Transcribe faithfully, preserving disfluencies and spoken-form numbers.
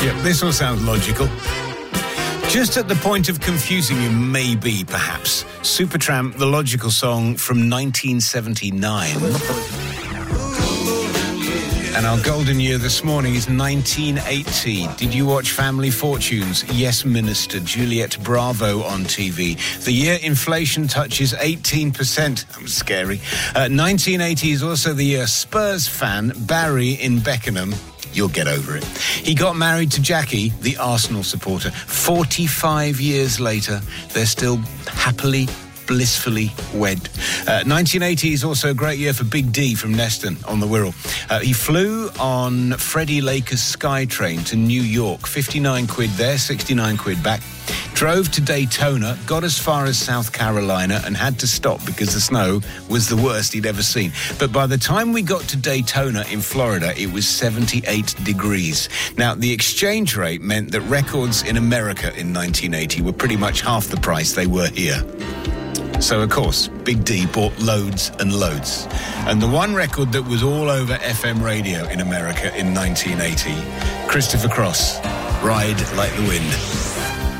Yep, this all sounds logical. Just at the point of confusing you, maybe, perhaps, Supertramp, the logical song from nineteen seventy-nine. And our golden year this morning is nineteen eighty. Did you watch Family Fortunes? Yes, Minister. Juliette Bravo on T V. The year inflation touches eighteen percent. That was scary. Uh, nineteen eighty is also the year Spurs fan Barry in Beckenham, you'll get over it, he got married to Jackie, the Arsenal supporter. forty-five years later, they're still happily, blissfully wed. Uh, nineteen eighty is also a great year for Big D from Neston on the Wirral. Uh, he flew on Freddie Laker's SkyTrain to New York. fifty-nine quid there, sixty-nine quid back. Drove to Daytona, got as far as South Carolina and had to stop because the snow was the worst he'd ever seen. But by the time we got to Daytona in Florida, it was seventy-eight degrees. Now, the exchange rate meant that records in America in nineteen eighty were pretty much half the price they were here. So, of course, Big D bought loads and loads. And the one record that was all over F M radio in America in nineteen eighty, Christopher Cross, Ride Like the Wind.